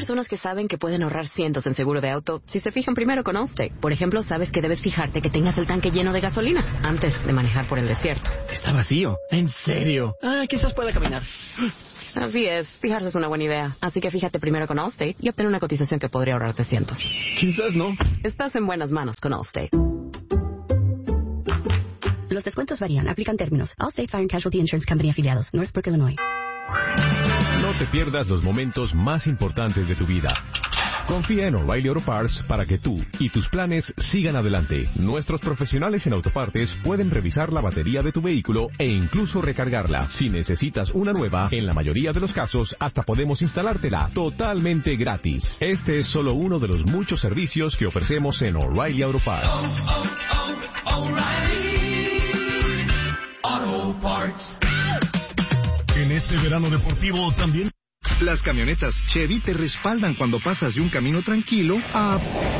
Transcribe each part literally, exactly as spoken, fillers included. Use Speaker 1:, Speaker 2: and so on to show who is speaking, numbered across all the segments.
Speaker 1: personas que saben que pueden ahorrar cientos en seguro de auto si se fijan primero con Allstate. Por ejemplo, sabes que debes fijarte que tengas el tanque lleno de gasolina antes de manejar por el desierto.
Speaker 2: Está vacío. ¿En serio? Ah, quizás pueda caminar.
Speaker 1: Así es, fijarse es una buena idea. Así que fíjate primero con Allstate y obtén una cotización que podría ahorrarte cientos.
Speaker 2: Quizás no.
Speaker 1: Estás en buenas manos con Allstate.
Speaker 3: Los descuentos varían. Aplican términos. Allstate Fire and Casualty Insurance Company afiliados. Northbrook, Illinois.
Speaker 4: No te pierdas los momentos más importantes de tu vida. Confía en O'Reilly Auto Parts para que tú y tus planes sigan adelante. Nuestros profesionales en autopartes pueden revisar la batería de tu vehículo e incluso recargarla. Si necesitas una nueva, en la mayoría de los casos hasta podemos instalártela totalmente gratis. Este es solo uno de los muchos servicios que ofrecemos en O'Reilly Auto Parts.
Speaker 5: Oh, oh, oh, O'Reilly Auto Parts.
Speaker 6: En este verano deportivo también.
Speaker 7: Las camionetas Chevy te respaldan cuando pasas de un camino tranquilo a...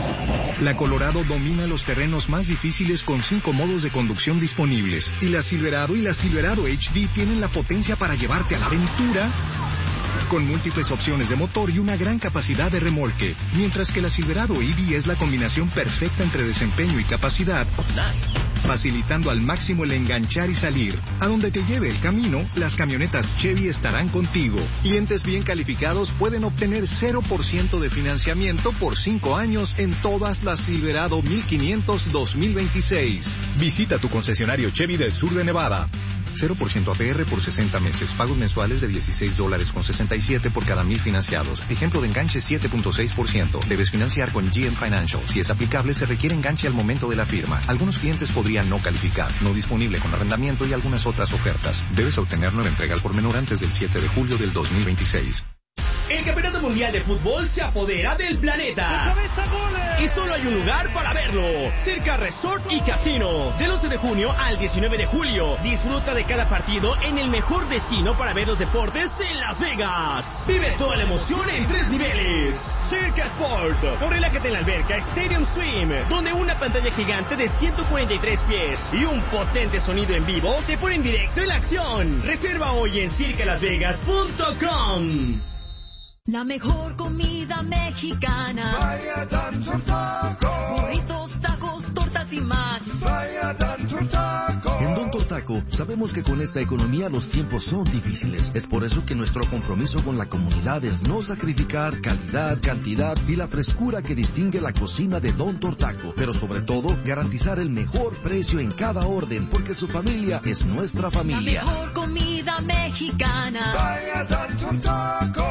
Speaker 7: La Colorado domina los terrenos más difíciles con cinco modos de conducción disponibles. Y la Silverado y la Silverado H D tienen la potencia para llevarte a la aventura con múltiples opciones de motor y una gran capacidad de remolque. Mientras que la Silverado E V es la combinación perfecta entre desempeño y capacidad, facilitando al máximo el enganchar y salir. A donde te lleve el camino, las camionetas Chevy estarán contigo. Clientes bien calificados pueden obtener cero por ciento de financiamiento por cinco años en todas las Silverado mil quinientos dos mil veintiséis. Visita tu concesionario Chevy del sur de Nevada. cero por ciento A P R por sesenta meses. Pagos mensuales de dieciséis dólares con sesenta y siete por cada mil financiados. Ejemplo de enganche siete punto seis por ciento. Debes financiar con G M Financial. Si es aplicable, se requiere enganche al momento de la firma. Algunos clientes podrían no calificar. No disponible con arrendamiento y algunas otras ofertas. Debes obtener nueva entrega al por menor antes del siete de julio del dos mil veintiséis.
Speaker 8: El Campeonato Mundial de Fútbol se apodera del planeta. Y solo hay un lugar para verlo. Circa Resort y Casino. Del once de junio al diecinueve de julio. Disfruta de cada partido en el mejor destino para ver los deportes en Las Vegas. Vive toda la emoción en tres niveles. Circa Sport. O relájate en la alberca Stadium Swim, donde una pantalla gigante de ciento cuarenta y tres pies y un potente sonido en vivo te ponen directo en la acción. Reserva hoy en circa las vegas punto com.
Speaker 9: La mejor comida mexicana.
Speaker 5: Vaya Dantur Taco.
Speaker 9: Burritos, tacos, tortas y más.
Speaker 5: Vaya Dantur Taco.
Speaker 6: En Don Tortaco sabemos que con esta economía los tiempos son difíciles. Es por eso que nuestro compromiso con la comunidad es no sacrificar calidad, cantidad y la frescura que distingue la cocina de Don Tortaco. Pero sobre todo, garantizar el mejor precio en cada orden, porque su familia es nuestra familia.
Speaker 9: La mejor comida mexicana.
Speaker 5: Vaya Dantur Taco.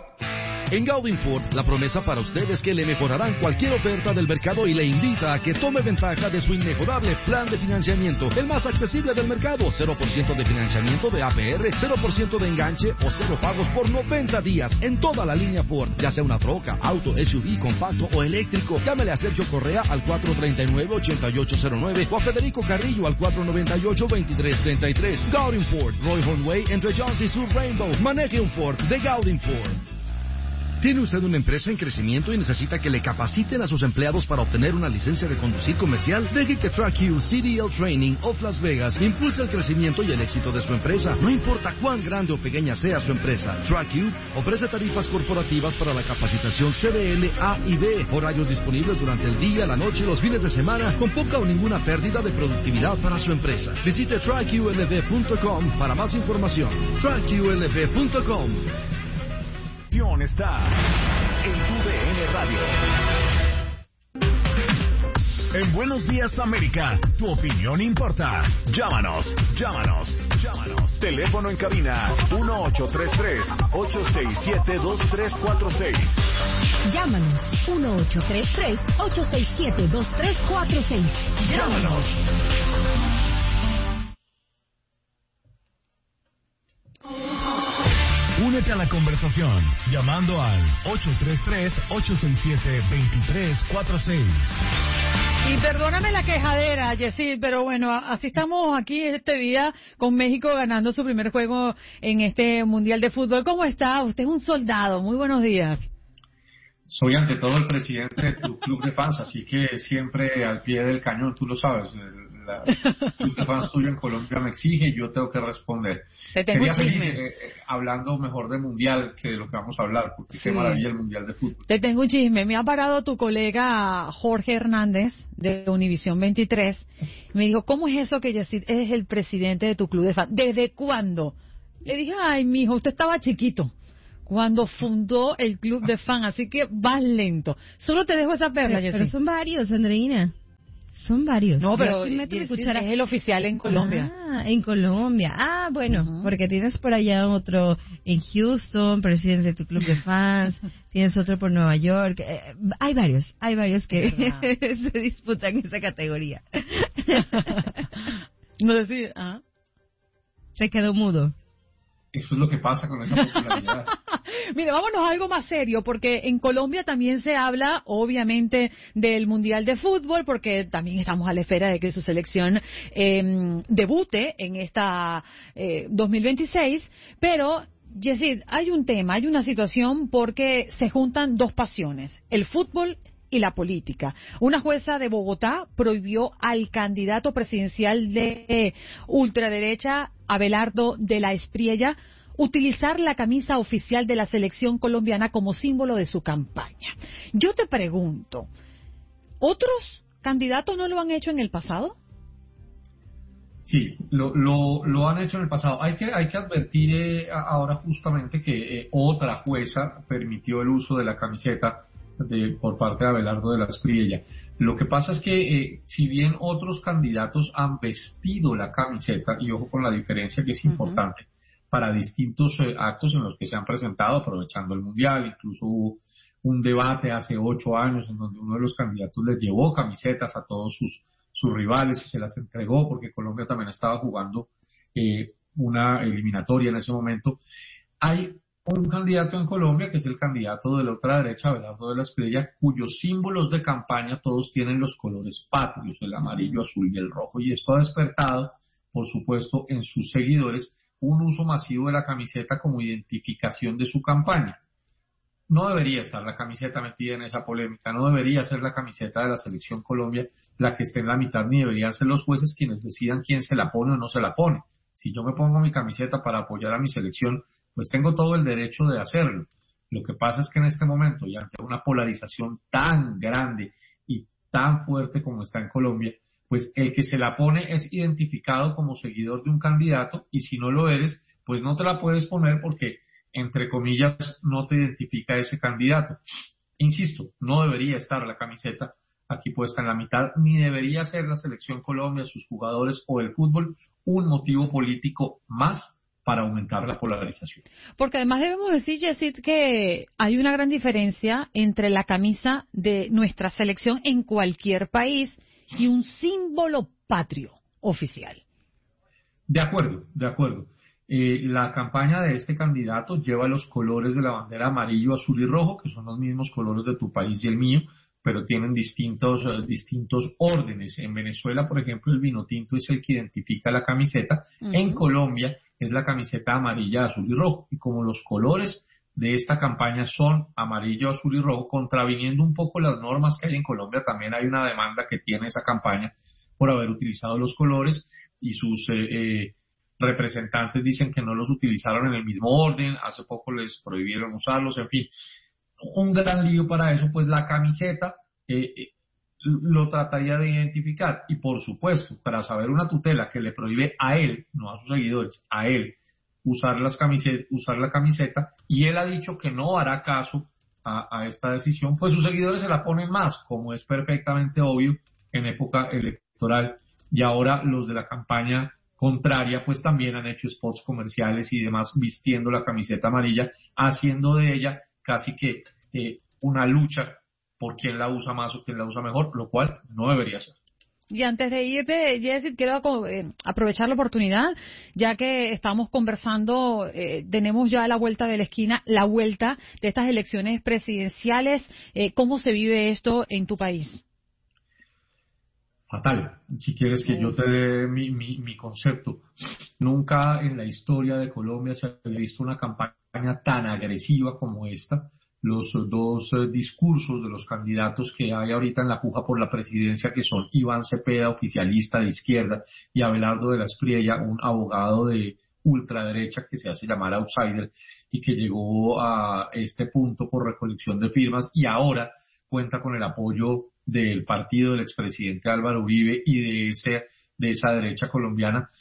Speaker 6: En Gaudin Ford, la promesa para usted es que le mejorarán cualquier oferta del mercado y le invita a que tome ventaja de su inmejorable plan de financiamiento, el más accesible del mercado. cero por ciento de financiamiento de A P R, cero por ciento de enganche o cero pagos por noventa días en toda la línea Ford, ya sea una troca, auto, S U V, compacto o eléctrico. Llámele a Sergio Correa al cuatro tres nueve, ocho ocho cero nueve o a Federico Carrillo al cuatro nueve ocho, dos tres tres tres. Gaudin Ford, Roy Hornway, entre Jones y Sur Rainbow. Maneje un Ford de Gaudin Ford. ¿Tiene usted una empresa en crecimiento y necesita que le capaciten a sus empleados para obtener una licencia de conducir comercial? Deje que TrackU C D L Training of Las Vegas impulse el crecimiento y el éxito de su empresa. No importa cuán grande o pequeña sea su empresa, TrackU ofrece tarifas corporativas para la capacitación C D L A y B, horarios disponibles durante el día, la noche y los fines de semana, con poca o ninguna pérdida de productividad para su empresa. Visite track U L V punto com para más información. track U L V punto com.
Speaker 4: Está en tu D N Radio.
Speaker 6: En Buenos Días América, tu opinión importa.
Speaker 4: Llámanos, llámanos, llámanos. Teléfono en cabina uno ocho tres tres, ocho seis siete, dos tres cuatro seis.
Speaker 10: Llámanos uno ocho tres tres, ocho seis siete, dos tres cuatro seis. Llámanos.
Speaker 6: Únete a la conversación llamando al ocho tres tres, ocho seis siete, dos tres cuatro seis.
Speaker 11: Y perdóname la quejadera, Yesid, pero bueno, así estamos aquí este día con México ganando su primer juego en este Mundial de Fútbol. ¿Cómo está? Usted es un soldado. Muy buenos días.
Speaker 12: Soy ante todo el presidente de tu club de fans, así que siempre al pie del cañón, tú lo sabes. la, el club de fans tuyo en Colombia me exige y yo tengo que responder.
Speaker 11: Te tengo
Speaker 12: Sería
Speaker 11: un
Speaker 12: feliz
Speaker 11: chisme.
Speaker 12: eh, eh, hablando mejor de mundial que de lo que vamos a hablar, porque sí. Qué maravilla el mundial de fútbol.
Speaker 11: Te tengo un chisme. Me ha parado tu colega Jorge Hernández de Univisión veintitrés. Me dijo, ¿cómo es eso que Yesid es el presidente de tu club de fans? ¿Desde cuándo? Le dije, ay, mijo, usted estaba chiquito cuando fundó el club de fans, así que vas lento. Solo te dejo esa perla,
Speaker 13: Pero, pero son varios, Andreina. Son varios.
Speaker 11: No, pero
Speaker 13: Yo meto mi
Speaker 11: Yesid
Speaker 13: cuchara.
Speaker 11: es el oficial en Colombia.
Speaker 13: Ah, en Colombia. Ah, bueno,
Speaker 11: Uh-huh.
Speaker 13: porque tienes por allá otro en Houston, presidente de tu club de fans, tienes otro por Nueva York. Eh, hay varios, hay varios que se disputan esa categoría.
Speaker 11: No decir, ¿ah?
Speaker 13: Se quedó mudo.
Speaker 12: Eso es lo que pasa con esa popularidad.
Speaker 11: Mira, vámonos a algo más serio, porque en Colombia también se habla, obviamente, del Mundial de Fútbol, porque también estamos a la espera de que su selección eh, debute en esta eh, dos mil veintiséis, pero, Yesid, hay un tema, hay una situación porque se juntan dos pasiones, el fútbol y la política. Una jueza de Bogotá prohibió al candidato presidencial de eh, ultraderecha, Abelardo de la Espriella, utilizar la camisa oficial de la selección colombiana como símbolo de su campaña. Yo te pregunto, ¿otros candidatos no lo han hecho en el pasado?
Speaker 12: Sí, lo, lo, lo han hecho en el pasado. Hay que, hay que advertir eh, ahora justamente que eh, otra jueza permitió el uso de la camiseta de, por parte de Abelardo de la Espriella. Lo que pasa es que eh, si bien otros candidatos han vestido la camiseta, y ojo con la diferencia que es importante, uh-huh. para distintos eh, actos en los que se han presentado aprovechando el Mundial, incluso hubo un debate hace ocho años en donde uno de los candidatos les llevó camisetas a todos sus, sus rivales y se las entregó porque Colombia también estaba jugando eh, una eliminatoria en ese momento. Hay un candidato en Colombia que es el candidato de la otra derecha, Abelardo de la Espriella, cuyos símbolos de campaña todos tienen los colores patrios, el amarillo, azul y el rojo, y esto ha despertado, por supuesto, en sus seguidores un uso masivo de la camiseta como identificación de su campaña. No debería estar la camiseta metida en esa polémica, no debería ser la camiseta de la Selección Colombia la que esté en la mitad, ni deberían ser los jueces quienes decidan quién se la pone o no se la pone. Si yo me pongo mi camiseta para apoyar a mi selección, pues tengo todo el derecho de hacerlo. Lo que pasa es que en este momento, y ante una polarización tan grande y tan fuerte como está en Colombia, pues el que se la pone es identificado como seguidor de un candidato, y si no lo eres, pues no te la puedes poner porque, entre comillas, no te identifica ese candidato. Insisto, no debería estar la camiseta aquí puesta en la mitad, ni debería ser la Selección Colombia, sus jugadores o el fútbol un motivo político más para aumentar la polarización.
Speaker 11: Porque además debemos decir, Yesid, que hay una gran diferencia entre la camisa de nuestra selección en cualquier país y un símbolo patrio oficial.
Speaker 12: De acuerdo, de acuerdo. Eh, la campaña de este candidato lleva los colores de la bandera amarillo, azul y rojo, que son los mismos colores de tu país y el mío, pero tienen distintos, uh, distintos órdenes. En Venezuela, por ejemplo, el vino tinto es el que identifica la camiseta. Uh-huh. En Colombia es la camiseta amarilla, azul y rojo. Y como los colores de esta campaña son amarillo, azul y rojo, contraviniendo un poco las normas que hay en Colombia, también hay una demanda que tiene esa campaña por haber utilizado los colores, y sus eh, eh, representantes dicen que no los utilizaron en el mismo orden, hace poco les prohibieron usarlos, en fin. Un gran lío para eso, pues la camiseta eh, eh, lo trataría de identificar, y por supuesto, para saber una tutela que le prohíbe a él, no a sus seguidores, a él, usar las camisetas, usar la camiseta, y él ha dicho que no hará caso a, a esta decisión, pues sus seguidores se la ponen más, como es perfectamente obvio en época electoral, y ahora los de la campaña contraria pues también han hecho spots comerciales y demás vistiendo la camiseta amarilla, haciendo de ella casi que eh, una lucha por quién la usa más o quién la usa mejor, lo cual no debería ser.
Speaker 11: Y antes de irte, Yesid, quiero eh, aprovechar la oportunidad, ya que estamos conversando, eh, tenemos ya a la vuelta de la esquina, la vuelta de estas elecciones presidenciales. Eh, ¿Cómo se vive esto en tu país?
Speaker 12: Fatal. Si quieres que yo te dé mi, mi, mi concepto, nunca en la historia de Colombia se había visto una campaña tan agresiva como esta, los dos eh, discursos de los candidatos que hay ahorita en la puja por la presidencia, que son Iván Cepeda, oficialista de izquierda, y Abelardo de la Espriella, un abogado de ultraderecha que se hace llamar outsider y que llegó a este punto por recolección de firmas y ahora cuenta con el apoyo del partido del expresidente Álvaro Uribe y de ese de esa derecha colombiana.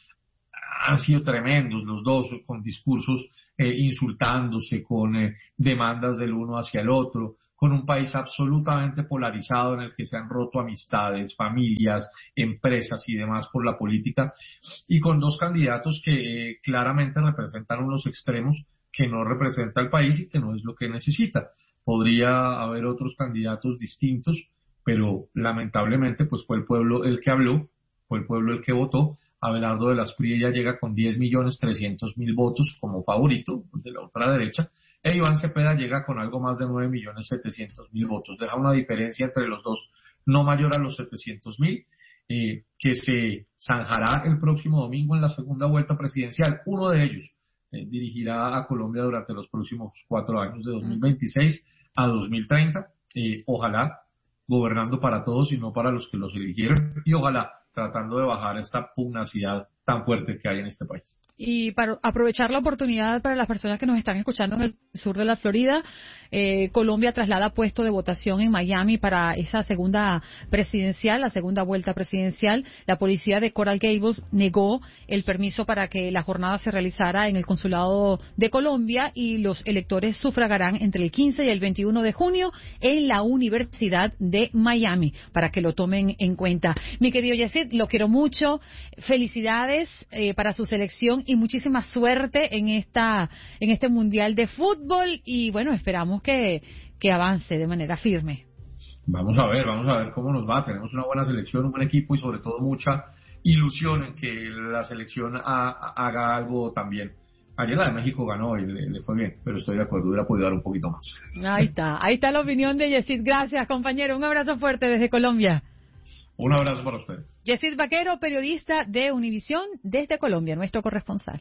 Speaker 12: Han sido tremendos los dos, con discursos eh, insultándose, con eh, demandas del uno hacia el otro, con un país absolutamente polarizado en el que se han roto amistades, familias, empresas y demás por la política, y con dos candidatos que eh, claramente representan unos extremos que no representa el país y que no es lo que necesita. Podría haber otros candidatos distintos, pero lamentablemente pues fue el pueblo el que habló, fue el pueblo el que votó. Abelardo de la Espriella llega con diez millones trescientos mil votos como favorito de la ultraderecha, e Iván Cepeda llega con algo más de nueve millones setecientos mil votos. Deja una diferencia entre los dos no mayor a los setecientos mil, eh, que se zanjará el próximo domingo en la segunda vuelta presidencial. Uno de ellos eh, dirigirá a Colombia durante los próximos cuatro años, de dos mil veintiséis a dos mil treinta, eh, ojalá gobernando para todos y no para los que los eligieron, y ojalá tratando de bajar esta pugnacidad tan fuerte que hay en este país.
Speaker 11: Y para aprovechar la oportunidad para las personas que nos están escuchando en el sur de la Florida, eh, Colombia traslada puesto de votación en Miami para esa segunda presidencial, la segunda vuelta presidencial. La policía de Coral Gables negó el permiso para que la jornada se realizara en el consulado de Colombia y los electores sufragarán entre el quince y el veintiuno de junio en la Universidad de Miami, para que lo tomen en cuenta. Mi querido Yesid, lo quiero mucho. Felicidades eh, para su selección y muchísima suerte en esta en este Mundial de Fútbol, y bueno, esperamos que, que avance de manera firme.
Speaker 12: Vamos a ver, vamos a ver cómo nos va. Tenemos una buena selección, un buen equipo y sobre todo mucha ilusión en que la selección ha, haga algo también. Ayer la de México ganó y le, le fue bien, pero estoy de acuerdo, hubiera podido dar un poquito más.
Speaker 11: Ahí está, ahí está la opinión de Yesid. Gracias, compañero. Un abrazo fuerte desde Colombia.
Speaker 12: Un abrazo para ustedes.
Speaker 11: Yesid Vaquero, periodista de Univisión desde Colombia, nuestro corresponsal.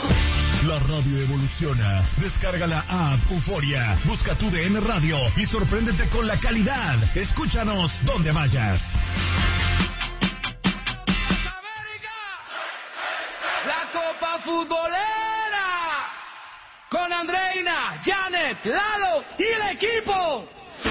Speaker 14: La radio evoluciona. Descarga la app Euforia. Busca tu D N Radio y sorpréndete con la calidad. Escúchanos donde vayas.
Speaker 5: La Copa Futbolera con Andreina, Janet, Lalo y el equipo.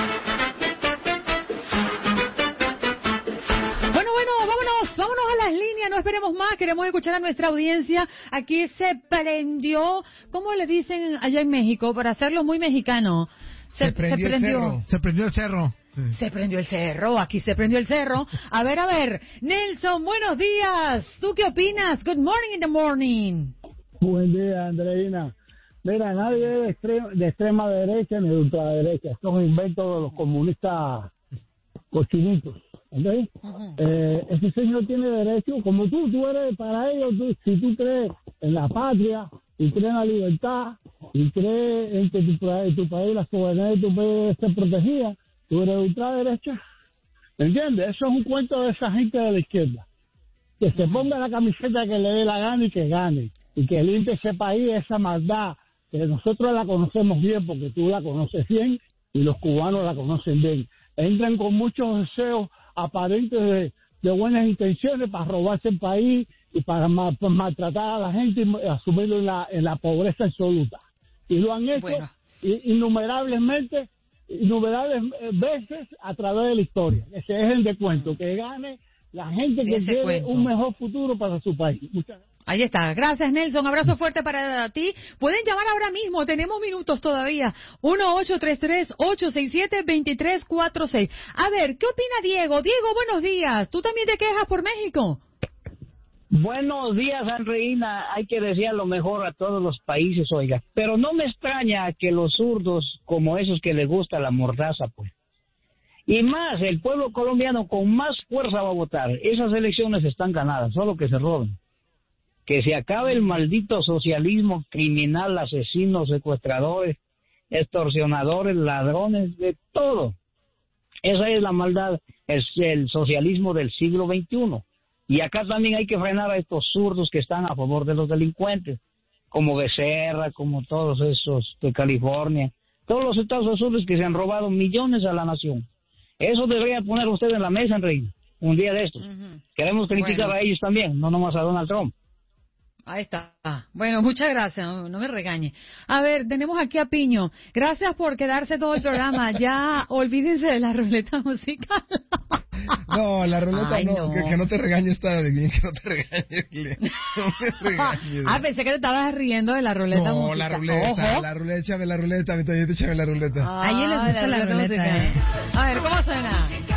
Speaker 11: Bueno, bueno, vámonos, vámonos a las líneas, no esperemos más, queremos escuchar a nuestra audiencia. Aquí se prendió, ¿cómo le dicen allá en México? Para hacerlo muy mexicano.
Speaker 15: Se, se prendió, se prendió el cerro. Se prendió el cerro.
Speaker 11: Se prendió el cerro, aquí se prendió el cerro. A ver, a ver, Nelson, buenos días. ¿Tú qué opinas? Good morning in the morning.
Speaker 16: Buen día, Andreina. Mira, nadie es de extrema, de extrema derecha ni de ultraderecha. Esto es un invento de los comunistas cochinitos. ¿Okay? Uh-huh. eh, ese señor tiene derecho, como tú, tú eres para ellos, tú, si tú crees en la patria y crees en la libertad y crees en que tu, en tu país, la soberanía de tu país esté protegida, tú eres ultraderecha. ¿Entiendes? Eso es un cuento de esa gente de la izquierda. Que se ponga la camiseta que le dé la gana y que gane. Y que limpie ese país, esa maldad, que nosotros la conocemos bien porque tú la conoces bien y los cubanos la conocen bien. Entran con muchos deseos aparentes de, de buenas intenciones para robarse el país y para ma, para maltratar a la gente y asumirlo en la, en la pobreza absoluta. Y lo han hecho bueno. innumerablemente, innumerables veces a través de la historia. Que se dejen de cuento, que gane la gente que quiere cuento. un mejor futuro para su país. Muchas gracias.
Speaker 11: Ahí está. Gracias, Nelson. Abrazo fuerte para ti. Pueden llamar ahora mismo. Tenemos minutos todavía. uno ocho tres tres, ocho seis siete, dos tres cuatro seis. A ver, ¿qué opina Diego? Diego, buenos días. ¿Tú también te quejas por México?
Speaker 17: Buenos días, Andreina. Hay que desear lo mejor a todos los países, oiga. Pero no me extraña que los zurdos, como esos que les gusta la mordaza, pues. Y más, el pueblo colombiano con más fuerza va a votar. Esas elecciones están ganadas, solo que se roben. Que se acabe el maldito socialismo criminal, asesinos, secuestradores, extorsionadores, ladrones, de todo. Esa es la maldad, es el socialismo del siglo veintiuno. Y acá también hay que frenar a estos zurdos que están a favor de los delincuentes, como Becerra, como todos esos de California, todos los estados azules que se han robado millones a la nación. Eso debería poner usted en la mesa, Reina, un día de estos. Uh-huh. Queremos criticar bueno. a ellos también, no nomás a Donald Trump.
Speaker 11: Ahí está. Bueno, muchas gracias, no, no me regañe. A ver, tenemos aquí a Piño. Gracias por quedarse todo el programa. Ya olvídense de la ruleta musical.
Speaker 18: No, la ruleta
Speaker 11: Ay,
Speaker 18: no,
Speaker 11: no.
Speaker 18: Que, que no te regañes está bien, que no te regañes, Glenn. No me regañes.
Speaker 11: Ah, pensé que te estabas riendo de la ruleta
Speaker 18: no,
Speaker 11: musical.
Speaker 18: No, la ruleta,
Speaker 11: Ojo.
Speaker 18: la ruleta, échame la ruleta, mi tallito, échame la ruleta.
Speaker 11: Ah, a ellos les gusta la, la ruleta, eh. A ver, ¿cómo suena?